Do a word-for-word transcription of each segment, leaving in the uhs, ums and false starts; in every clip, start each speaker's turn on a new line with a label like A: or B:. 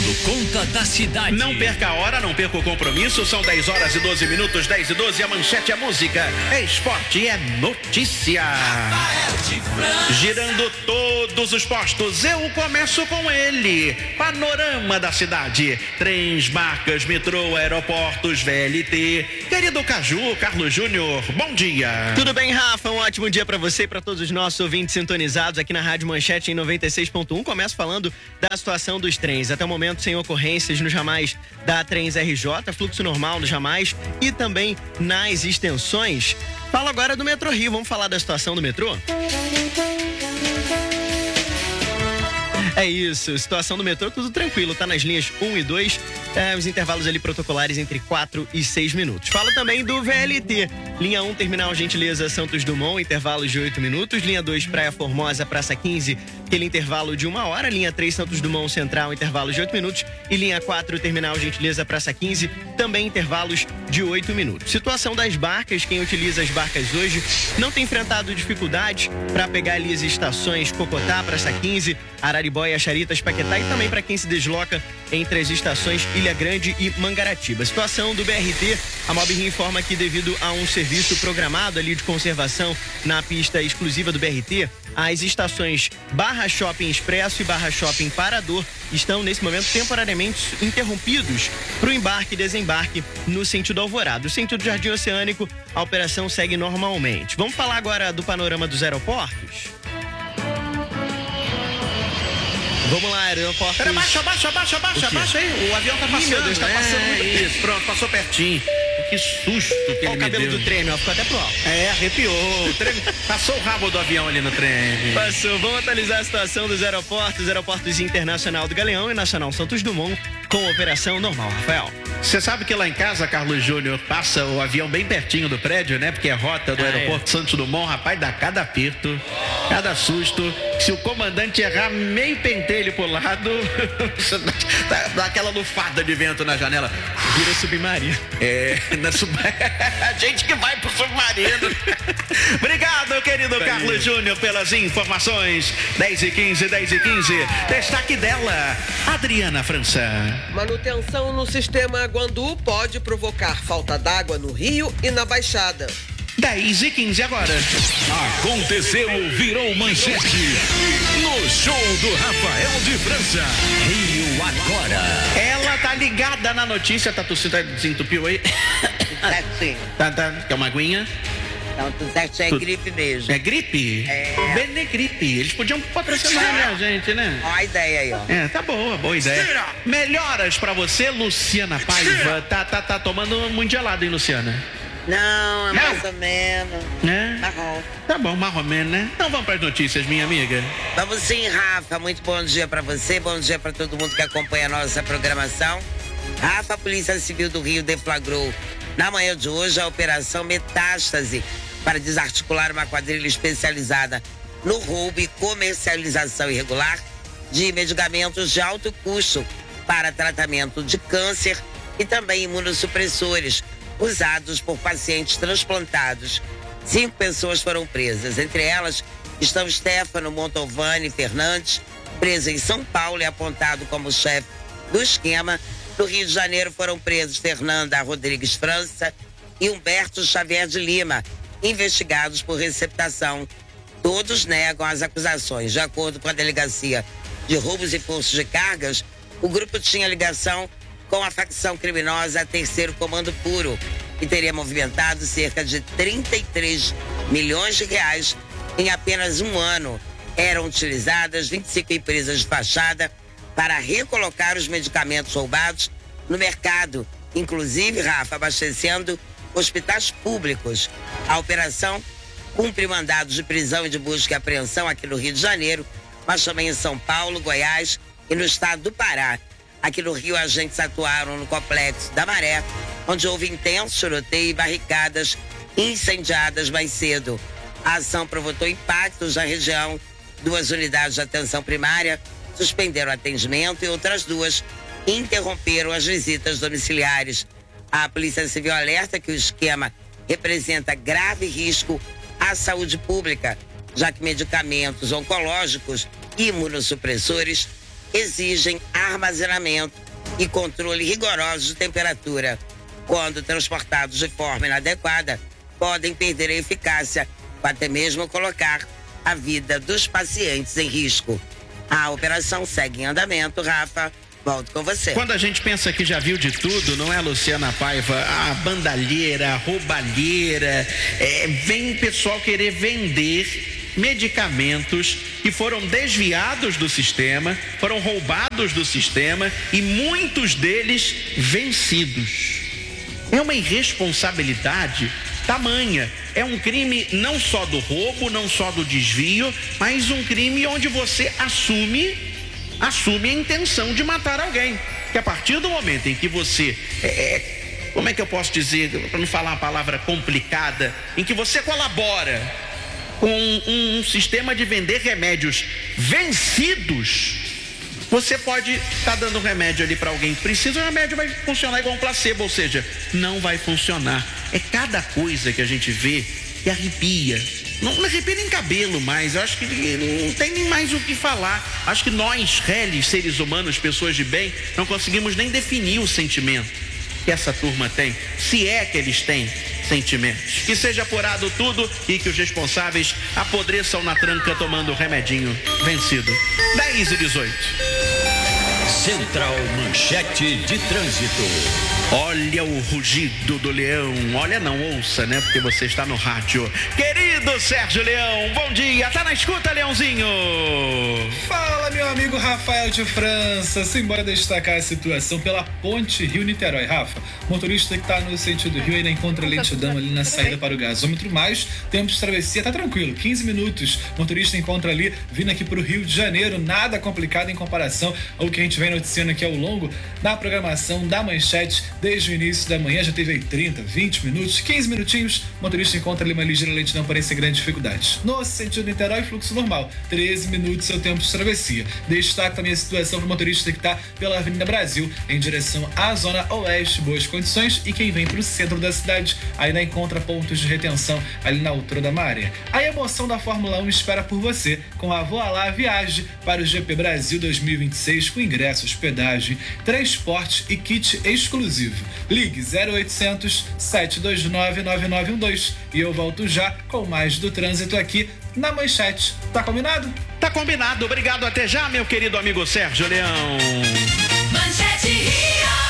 A: tomando conta da cidade.
B: Não perca a hora, não perca o compromisso. São dez horas e doze minutos, dez e doze. A manchete é música, é esporte, é notícia. Girando todos os postos, eu começo com ele. Panorama da cidade. Trens, barcas, metrô, aeroportos, V L T. Querido Caju, Carlos Júnior, bom dia.
C: Tudo bem, Rafa? Um ótimo dia para você e para todos os nossos ouvintes sintonizados aqui na Rádio Manchete em noventa e seis ponto um. Começo falando da situação dos trens. Até o momento, sem ocorrências nos ramais da Trens R J, fluxo normal nos ramais e também nas extensões. Fala agora do Metrô Rio. Vamos falar da situação do metrô? É isso, situação do metrô, tudo tranquilo, tá nas linhas um e dois, é, os intervalos ali protocolares entre quatro e seis minutos. Fala também do V L T, linha um, Terminal Gentileza Santos Dumont, intervalos de oito minutos, linha dois, Praia Formosa, Praça quinze, aquele intervalo de uma hora, linha três, Santos Dumont Central, intervalos de oito minutos, e linha quatro, Terminal Gentileza, Praça quinze, também intervalos de oito minutos. Situação das barcas, quem utiliza as barcas hoje não tem enfrentado dificuldades para pegar ali as estações Cocotá, Praça quinze, Araribóia, Charitas, Paquetá e também para quem se desloca entre as estações Ilha Grande e Mangaratiba. Situação do B R T, a Mobrinho informa que devido a um serviço programado ali de conservação na pista exclusiva do B R T, as estações Barra Shopping Expresso e Barra Shopping Parador estão nesse momento temporariamente interrompidos para o embarque e desembarque no sentido Alvorada. No sentido Jardim Oceânico, a operação segue normalmente. Vamos falar agora do panorama dos aeroportos? Vamos lá, aeroportos.
B: Pera, abaixa, abaixa, abaixa, abaixa, abaixa aí. O avião tá passando.
C: Ih, meu Deus, tá passando
B: é,
C: muito.
B: Isso, pronto, passou pertinho. Que susto que
C: Olha
B: ele
C: o cabelo
B: me deu.
C: do trem, ó, ficou até pro alto.
B: É, arrepiou. O trem... Passou o rabo do avião ali no trem.
C: Passou. Vamos atualizar a situação dos aeroportos. Aeroportos Internacional do Galeão e Nacional Santos Dumont com operação normal, Rafael.
B: Você sabe que lá em casa, Carlos Júnior, passa o avião bem pertinho do prédio, né? Porque é rota do
C: ah,
B: aeroporto
C: é.
B: Santos Dumont, rapaz, dá cada aperto, cada susto. Se o comandante errar meio pentelho pro lado, dá, dá aquela lufada de vento na janela.
C: Vira submarino.
B: É, na sub... a gente que vai pro submarino. Obrigado, querido
C: Valeu.
B: Carlos Júnior, pelas informações. dez e quinze, dez e quinze. Destaque dela, Adriana França.
D: Manutenção no sistema Guandu pode provocar falta d'água no Rio e na Baixada.
B: dez e quinze agora.
A: Aconteceu, virou manchete no show do Rafael de França. Rio agora.
B: Ela tá ligada na notícia, tá tossindo, tá desentupiu aí?
E: Certinho.
B: Tá, tá, quer uma aguinha?
E: Então, tudo certinho, é
B: Tudo.
E: gripe mesmo.
B: É gripe?
E: É.
B: Benegripe. Eles podiam patrocinar, né, a gente, né?
E: Ó a ideia aí, ó.
B: É, tá boa, boa ideia. Melhoras pra você, Luciana Paiva. Tá, tá, tá tomando muito gelado, hein, Luciana?
E: Não, é mais ou menos.
B: É?
E: Marrom.
B: Tá bom, marromeno, né? Então vamos pras notícias, minha amiga.
E: Vamos sim, Rafa. Muito bom dia pra você, bom dia pra todo mundo que acompanha a nossa programação. Rafa, a Polícia Civil do Rio deflagrou na manhã de hoje a Operação Metástase para desarticular uma quadrilha especializada no roubo e comercialização irregular de medicamentos de alto custo para tratamento de câncer e também imunossupressores usados por pacientes transplantados. Cinco pessoas foram presas, entre elas estão Stefano Montovani Fernandes, preso em São Paulo e apontado como chefe do esquema. No Rio de Janeiro foram presos Fernanda Rodrigues França e Humberto Xavier de Lima, investigados por receptação. Todos negam as acusações. De acordo com a Delegacia de Roubos e Furtos de Cargas, o grupo tinha ligação com a facção criminosa Terceiro Comando Puro e teria movimentado cerca de trinta e três milhões de reais em apenas um ano. Eram utilizadas vinte e cinco empresas de fachada para recolocar os medicamentos roubados no mercado, inclusive, Rafa, abastecendo hospitais públicos. A operação cumpre mandados de prisão e de busca e apreensão aqui no Rio de Janeiro, mas também em São Paulo, Goiás e no estado do Pará. Aqui no Rio, agentes atuaram no Complexo da Maré, onde houve intenso tiroteio e barricadas incendiadas mais cedo. A ação provocou impactos na região. Duas unidades de atenção primária suspenderam o atendimento e outras duas interromperam as visitas domiciliares. A Polícia Civil alerta que o esquema representa grave risco à saúde pública, já que medicamentos oncológicos e imunossupressores exigem armazenamento e controle rigoroso de temperatura. Quando transportados de forma inadequada, podem perder a eficácia ou até mesmo colocar a vida dos pacientes em risco. A operação segue em andamento, Rafa. Volto com você.
B: Quando a gente pensa que já viu de tudo, não é, Luciana Paiva? A bandalheira, a roubalheira, é, vem pessoal querer vender medicamentos que foram desviados do sistema, foram roubados do sistema e muitos deles vencidos. É uma irresponsabilidade tamanha. É um crime não só do roubo, não só do desvio, mas um crime onde você assume, assume a intenção de matar alguém. Que a partir do momento em que você, é, como é que eu posso dizer, para não falar uma palavra complicada, em que você colabora com um, um sistema de vender remédios vencidos, você pode estar tá dando remédio ali para alguém que precisa, o remédio vai funcionar igual um placebo, ou seja, não vai funcionar. É cada coisa que a gente vê que arrepia. Não, não arrepia nem cabelo mais, eu acho que não tem nem mais o que falar. Acho que nós, réis, seres humanos, pessoas de bem, não conseguimos nem definir o sentimento que essa turma tem, se é que eles têm sentimentos. Que seja apurado tudo e que os responsáveis apodreçam na tranca tomando o remedinho vencido. dez e dezoito.
A: Central Manchete de Trânsito.
B: Olha o rugido do leão. Olha não, ouça, né? Porque você está no rádio. Querido Sérgio Leão, bom dia. Tá na escuta, Leãozinho?
F: Fala, meu amigo Rafael de França. Simbora destacar a situação pela ponte Rio-Niterói. Rafa, motorista que tá no sentido Rio ainda encontra lentidão ali na saída para o gasômetro, mas tempo de travessia tá tranquilo, quinze minutos. Motorista encontra ali, vindo aqui pro Rio de Janeiro, nada complicado em comparação ao que a gente vem noticiando aqui ao longo da programação da Manchete. Desde o início da manhã já teve aí trinta, vinte minutos, quinze minutinhos, motorista encontra ali uma ligeira lentidão, porém sem grandes dificuldades. No sentido Niterói, fluxo normal, treze minutos seu tempo de travessia. Destaque também a situação para o motorista que está pela Avenida Brasil, em direção à zona oeste, boas condições, e quem vem para o centro da cidade ainda encontra pontos de retenção ali na altura da Maré. A emoção da Fórmula um espera por você com a Voa Lá Viagem para o G P Brasil dois mil e vinte e seis, com ingresso, hospedagem, transporte e kit exclusivo. Ligue zero oitocentos, sete dois nove, nove nove um dois e eu volto já com mais do trânsito aqui na Manchete. Tá combinado?
B: Tá combinado. Obrigado. Até já, meu querido amigo Sérgio Leão.
A: Manchete Rio.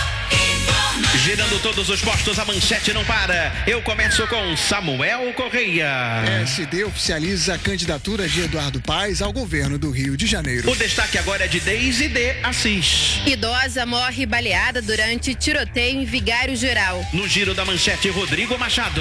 B: Girando todos os postos, a Manchete não para. Eu começo com Samuel Correia.
G: S D oficializa a candidatura de Eduardo Paes ao governo do Rio de Janeiro.
B: O destaque agora é de Deise de Assis.
H: Idosa morre baleada durante tiroteio em Vigário Geral.
B: No giro da Manchete, Rodrigo Machado.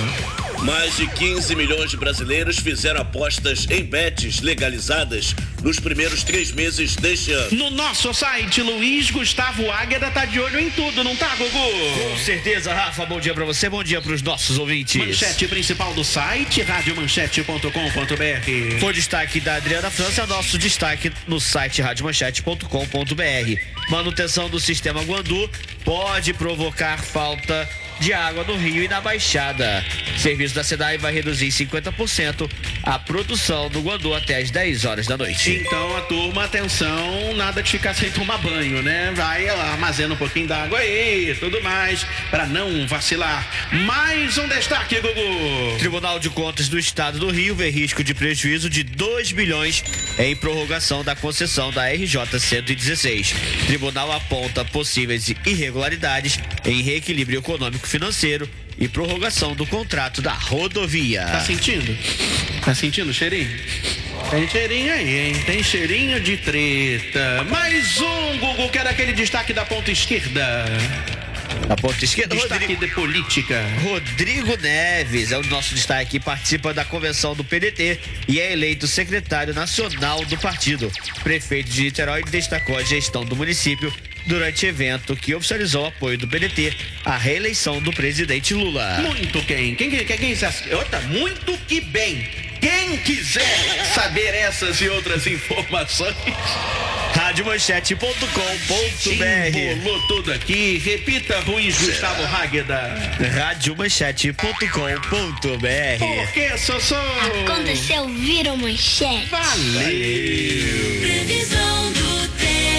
I: Mais de quinze milhões de brasileiros fizeram apostas em bets legalizadas nos primeiros três meses deste ano.
B: No nosso site, Luiz Gustavo Águeda tá de olho em tudo, não tá, Gugu?
C: Com certeza, Rafa. Bom dia pra você, bom dia pros nossos ouvintes.
B: Manchete principal do site, rádio manchete ponto com ponto b r.
C: Foi destaque da Adriana França, é o nosso destaque no site rádio manchete ponto com ponto b r. Manutenção do sistema Guandu pode provocar falta de água no Rio e na Baixada. O serviço da SEDAI vai reduzir em cinquenta por cento a produção do Guandu até às dez horas da noite.
B: Então a turma, atenção, nada de ficar sem tomar banho, né? Vai lá, armazena um pouquinho d'água aí, tudo mais, para não vacilar. Mais um destaque, Gugu.
C: Tribunal de Contas do Estado do Rio vê risco de prejuízo de dois bilhões em prorrogação da concessão da R J cento e dezesseis. Tribunal aponta possíveis irregularidades em reequilíbrio econômico financeiro e prorrogação do contrato da rodovia.
B: Tá sentindo? Tá sentindo o cheirinho? Tem cheirinho aí, hein? Tem cheirinho de treta. Mais um, Gugu, que era aquele destaque da ponta esquerda.
C: Da ponta esquerda,
B: destaque
C: Rodrigo,
B: de política.
C: Rodrigo Neves é o nosso destaque, participa da convenção do P D T e é eleito secretário nacional do partido. Prefeito de Niterói destacou a gestão do município durante evento que oficializou o apoio do P D T à reeleição do presidente Lula.
B: Muito quem? Quem quem, quem, quem Outra, muito que bem. Quem quiser saber essas e outras informações,
C: rádio manchete ponto com ponto b r.
B: Embolou tudo aqui. Repita, Ruiz Gustavo Águeda.
C: rádio manchete ponto com ponto b r.
B: Por que, Sossô?
J: Aconteceu, virou manchete.
B: Valeu.
A: Previsão do tempo.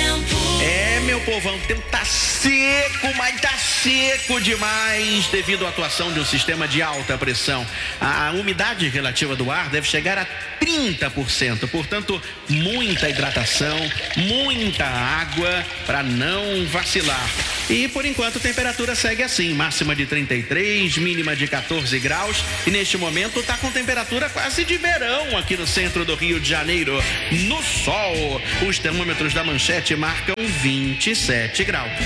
B: povão, o tempo tá seco, mas tá seco demais devido à atuação de um sistema de alta pressão. A umidade relativa do ar deve chegar a trinta por cento, portanto, muita hidratação, muita água para não vacilar. E por enquanto a temperatura segue assim, máxima de trinta e três, mínima de quatorze graus, e neste momento tá com temperatura quase de verão aqui no centro do Rio de Janeiro. No sol, os termômetros da Manchete marcam vinte e sete graus.